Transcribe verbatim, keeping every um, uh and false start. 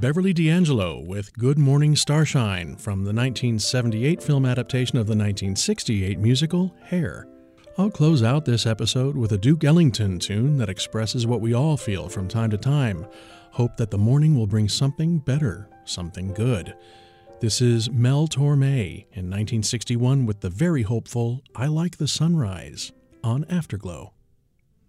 Beverly D'Angelo with Good Morning Starshine from the nineteen seventy-eight film adaptation of the nineteen sixty-eight musical Hair. I'll close out this episode with a Duke Ellington tune that expresses what we all feel from time to time. Hope that the morning will bring something better, something good. This is Mel Torme in nineteen sixty-one with the very hopeful I Like the Sunrise on Afterglow.